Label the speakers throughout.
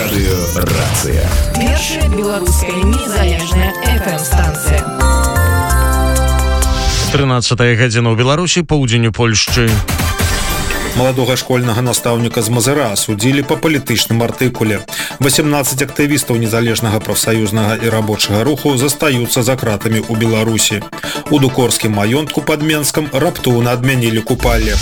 Speaker 1: Радыёрацыя.
Speaker 2: Першая беларуская незалежная FM-станцыя.
Speaker 3: 13 гадзіна ў Беларусі, поўдзень у Польшчы.
Speaker 4: Маладога школьнага настаўніка з Мазыра асудзілі па палітычным артыкуле. 18 актывістаў незалежнага прафсаюзнага і рабочага руху застаюцца за кратамі ў Беларусі. У дукорскім маёнтку пад Менскам раптоўна адмянілі купалле.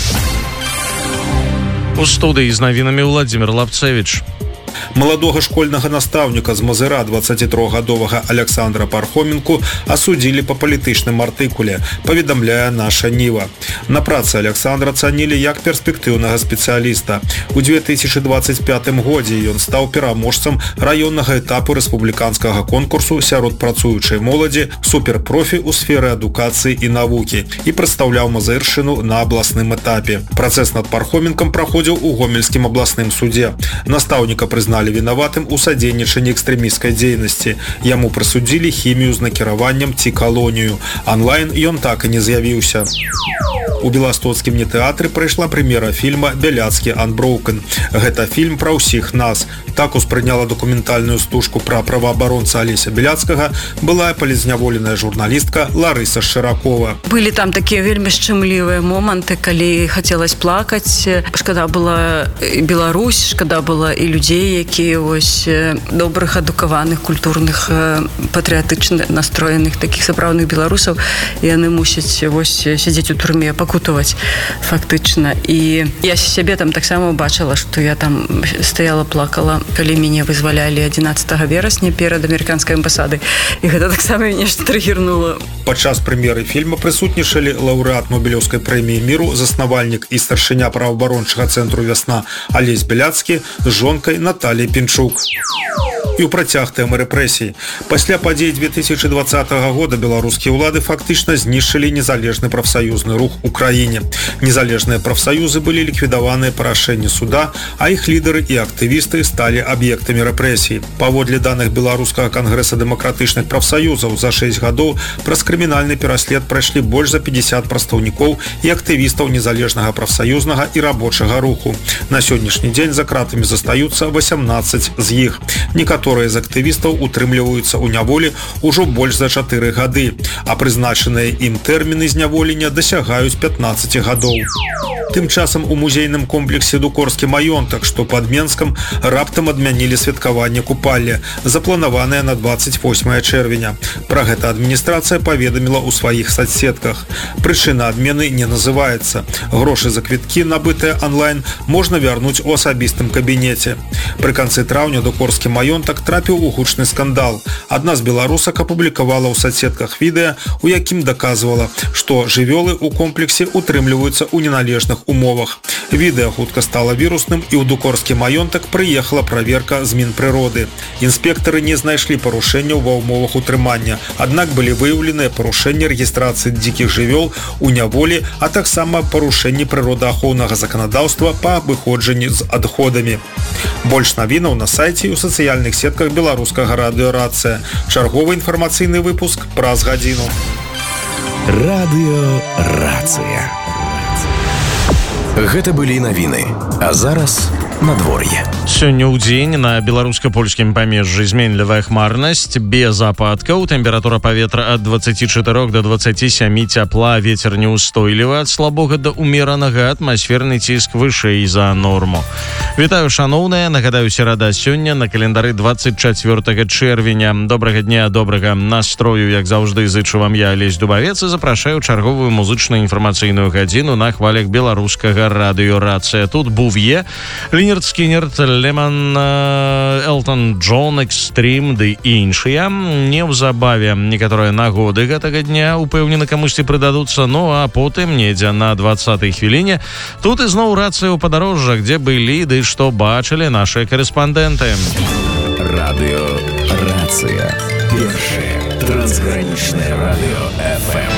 Speaker 3: У студыі з навінамі Владзімир Лапцевіч.
Speaker 4: Маладога школьнага настаўніка з Мазыра 23гадовага Александра Пархоменку асудзілі па палітычным артыкуле, паведамляе наша Ніва. На працы Александра цанілі як перспектыўнага спецыяліста. У 2025 годзе ён стаў пераможцам раённага этапу рэспубліканскага конкурсу сярод працуючай моладзі суперпрофі ў сферы адукацыі і навукі і прадстаўляў Мазыршчыну на абласным этапе. Працэс над Пархоменкам праходзіў у Гомельскім абласным судзе. Настаўніка признали виноватым у садзейнічання экстрэмісцкай дзейнасці. Яму прысудзілі хімію з накіраваннем ці калонію. Онлайн ён так і не з'явіўся. У Беластоцкім нетэатры прайшла прэм'ера фільма «Бяляцкі Unbroken». Гэта фільм пра ўсіх нас. Так успрыняла дакументальную стужку пра праваабаронца Алеся Бяляцкага былая палізняволеная журналістка Ларыса Шыракова.
Speaker 5: Былі там такія вельмі шчымлівыя моманты, калі хацелось плакаць. Шкада была і Беларусь, шкада была і людзей, якія вось добрых, адукаваных, культурных, патрыятычна настроеных, такіх сапраўдных беларусаў. Яны мусяць вось сядзець у турме, пакутаваць фактычна. І я сябе там таксама бачыла, што я там стаяла, плакала, калі мяне вызвалялі 11 верасня перад амерыканскай амбасадай. І гэта таксама нешта трыгернула.
Speaker 4: Падчас прэм'еры фільма прысутнічалі лаўрэат Нобелеўскай прэміі міру, заснавальнік і старшыня праваабарончага цэнтру «Вясна» Алесь Бяляцкі з жонкай Натальяй Пінчук. І ў працяг тэмы рэпрэсій. Пасля падзей 2020 года беларускія ўлады фактычна знішчылі незалежны прафсаюзны рух у краіне. Незалежныя прафсаюзы былі ліквідаваныя па рашэнні суда, а іх лідары і актывісты сталі аб'ектамі рэпрэсій. Паводле даных Беларускага кангрэса дэмакратычных прафсаюзаў за 6 гадоў праз крымінальны пераслед прайшлі больш за 50 прадстаўнікоў і актывістаў незалежнага прафсаюзнага і рабочага руху. На сённяшні дзень за кратамі застаюцца 18 з іх. Некаторыя з актывістаў утрымліваюцца ў няволі ўжо больш за 4 гады, а прызначаныя ім тэрміны зняволення дасягаюць 15 гадоў. Тым часам у музейным комплексе «Дукорскі маёнтак», што пад Менскам, раптам адмянілі святкаванне купалля, запланаванае на 28 чэрвеня. Пра гэта адміністрацыя паведаміла ў сваіх соцсетках. Прычына адмены не называецца. Грошы за квіткі, набытыя онлайн, можна вярнуць у асабістым кабінеце. Пры канцы траўня Дукорскі маёнтак трапіў у гучны скандал. Адна з беларусак апублікавала ў соцсетках відэа, у якім даказвала, што жывёлы ў комплексе утрымліваюцца ў неналежных умовах. Відэа хутка стала вірусным, і ў Дукорскі маёнтак прыехала праверка з Мінпрыроды. Інспектары не знайшлі парушэнняў ва ўмовах утрымання, аднак былі выяўленыя парушэнні рэгістрацыі дзікіх жывёл у няволі, а таксама парушэнні прыродаахоўнага заканадаўства па абыходжанні з адходамі. Больш навінаў на сайце і ў сацыяльных сетках беларускага радыёрацыя. Чарговы інфармацыйны выпуск праз гадзіну.
Speaker 1: Радыёрацыя. Гэта былі навіны, а зараз надвор'е.
Speaker 3: Сёння ў дзень на беларуска-польскім памежжы зменлівая хмарнасць, без ападкаў, тэмпература паветра ад 24 до 27 цяпла, вецер неўстойлівы ад слабога да ўмеранага, атмасферны ціск вышэй за норму. Вітаю, шаноўныя, нагадаю, серада сёння на календары 24 чэрвеня. Добрага дня, добрага настрою, як заўжды, зычу вам я, Алесь Дубавец, і запрашаю чарговую музычную інфармацыйную гадзіну на хвалях беларускага радыёрацыя. Тут Був'е, Лінерд Скінерд, Леман, Элтон Джон, Экстрім ды іншыя. Неўзабаве некаторыя нагоды гэтага дня упэўнена камусьці прыдадуцца, ну а потым недзе на 20-й хвіліне тут ізноў рацыя ў падарожжах, дзе былі ды што бачылі нашыя карэспандэнты.
Speaker 1: Радыёрацыя. Першае трансгранічнае радыё FM.